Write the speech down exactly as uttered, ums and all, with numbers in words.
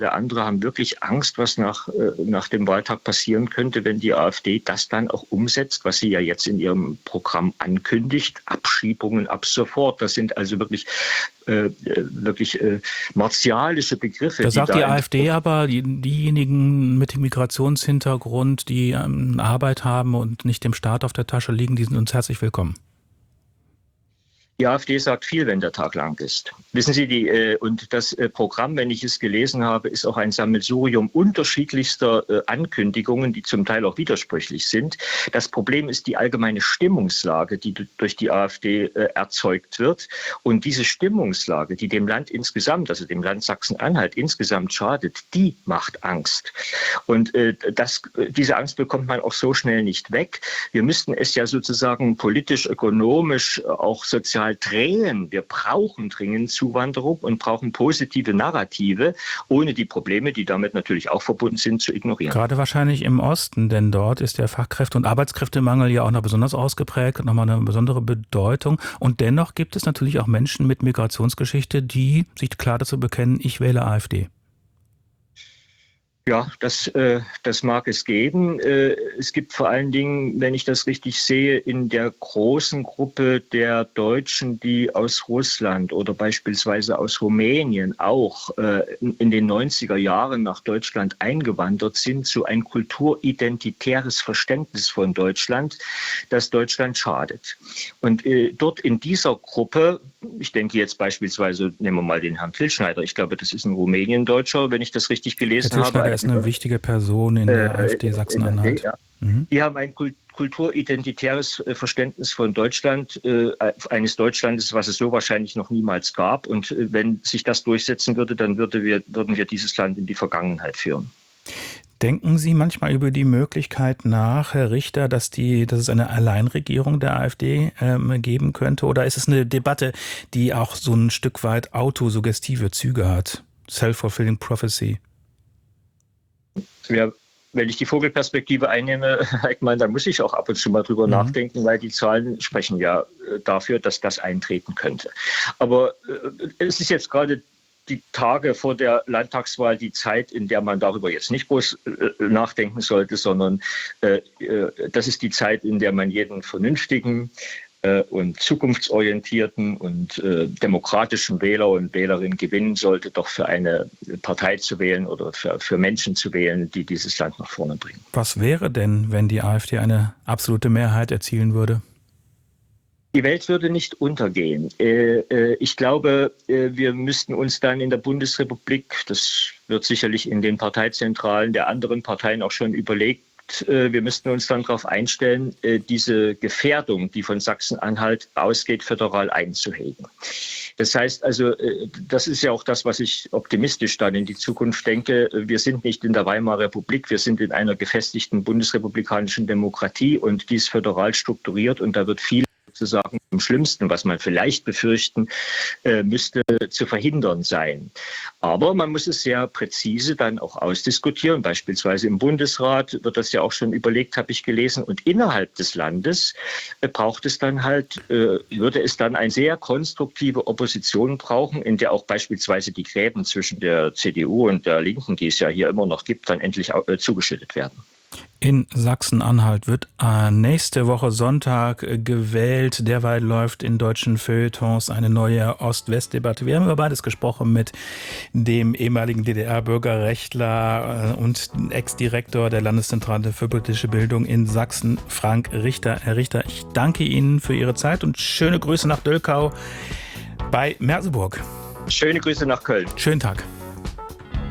andere haben wirklich Angst, was nach, äh, nach dem Wahltag passieren könnte, wenn die AfD das dann auch umsetzt, was sie ja jetzt in ihrem Programm ankündigt. Abschiebungen ab sofort. Das sind also wirklich, äh, wirklich äh, martialische Begriffe. Da die sagt da die AfD aber, die, diejenigen mit dem Migrationshintergrund, die ähm, Arbeit haben und nicht dem Staat auf der Tasche liegen, die sind uns herzlich willkommen. Die AfD sagt viel, wenn der Tag lang ist. Wissen Sie, die, äh, und das äh, Programm, wenn ich es gelesen habe, ist auch ein Sammelsurium unterschiedlichster äh, Ankündigungen, die zum Teil auch widersprüchlich sind. Das Problem ist die allgemeine Stimmungslage, die durch die AfD äh, erzeugt wird. Und diese Stimmungslage, die dem Land insgesamt, also dem Land Sachsen-Anhalt insgesamt schadet, die macht Angst. Und äh, das, diese Angst bekommt man auch so schnell nicht weg. Wir müssten es ja sozusagen politisch, ökonomisch, auch sozial drehen. Wir brauchen dringend Zuwanderung und brauchen positive Narrative, ohne die Probleme, die damit natürlich auch verbunden sind, zu ignorieren. Gerade wahrscheinlich im Osten, denn dort ist der Fachkräfte- und Arbeitskräftemangel ja auch noch besonders ausgeprägt, hat nochmal eine besondere Bedeutung. Und dennoch gibt es natürlich auch Menschen mit Migrationsgeschichte, die sich klar dazu bekennen, ich wähle AfD. Ja, das, äh, das mag es geben. Äh, es gibt vor allen Dingen, wenn ich das richtig sehe, in der großen Gruppe der Deutschen, die aus Russland oder beispielsweise aus Rumänien auch äh, in, in den neunziger Jahren nach Deutschland eingewandert sind, so ein kulturidentitäres Verständnis von Deutschland, das Deutschland schadet. Und äh, dort in dieser Gruppe, ich denke jetzt beispielsweise, nehmen wir mal den Herrn Tilschneider, ich glaube, das ist ein Rumäniendeutscher, wenn ich das richtig gelesen habe. Er ist eine wichtige Person in der äh, AfD Sachsen-Anhalt. Ja. Mhm. Die haben ein kulturidentitäres Verständnis von Deutschland, äh, eines Deutschlandes, was es so wahrscheinlich noch niemals gab. Und äh, wenn sich das durchsetzen würde, dann würde wir, würden wir dieses Land in die Vergangenheit führen. Denken Sie manchmal über die Möglichkeit nach, Herr Richter, dass, die, dass es eine Alleinregierung der AfD ähm, geben könnte? Oder ist es eine Debatte, die auch so ein Stück weit autosuggestive Züge hat? Self-fulfilling prophecy. Ja, wenn ich die Vogelperspektive einnehme, Heckmann, dann muss ich auch ab und zu mal drüber mhm. nachdenken, weil die Zahlen sprechen ja dafür, dass das eintreten könnte. Aber äh, es ist jetzt gerade die Tage vor der Landtagswahl die Zeit, in der man darüber jetzt nicht groß äh, nachdenken sollte, sondern äh, äh, das ist die Zeit, in der man jeden vernünftigen und zukunftsorientierten und äh, demokratischen Wähler und Wählerinnen gewinnen sollte, doch für eine Partei zu wählen oder für, für Menschen zu wählen, die dieses Land nach vorne bringen. Was wäre denn, wenn die AfD eine absolute Mehrheit erzielen würde? Die Welt würde nicht untergehen. Äh, äh, ich glaube, äh, wir müssten uns dann in der Bundesrepublik, das wird sicherlich in den Parteizentralen der anderen Parteien auch schon überlegt, wir müssten uns dann darauf einstellen, diese Gefährdung, die von Sachsen-Anhalt ausgeht, föderal einzuhegen. Das heißt also, das ist ja auch das, was ich optimistisch dann in die Zukunft denke. Wir sind nicht in der Weimarer Republik, wir sind in einer gefestigten bundesrepublikanischen Demokratie und die ist föderal strukturiert und da wird viel sozusagen am schlimmsten, was man vielleicht befürchten äh, müsste, zu verhindern sein. Aber man muss es sehr präzise dann auch ausdiskutieren. Beispielsweise im Bundesrat wird das ja auch schon überlegt, habe ich gelesen. Und innerhalb des Landes äh, braucht es dann halt, äh, würde es dann eine sehr konstruktive Opposition brauchen, in der auch beispielsweise die Gräben zwischen der C D U und der Linken, die es ja hier immer noch gibt, dann endlich auch, äh, zugeschüttet werden. In Sachsen-Anhalt wird nächste Woche Sonntag gewählt. Derweil läuft in deutschen Feuilletons eine neue Ost-West-Debatte. Wir haben über beides gesprochen mit dem ehemaligen D D R-Bürgerrechtler und Ex-Direktor der Landeszentrale für politische Bildung in Sachsen, Frank Richter. Herr Richter, ich danke Ihnen für Ihre Zeit und schöne Grüße nach Dölkau bei Merseburg. Schöne Grüße nach Köln. Schönen Tag.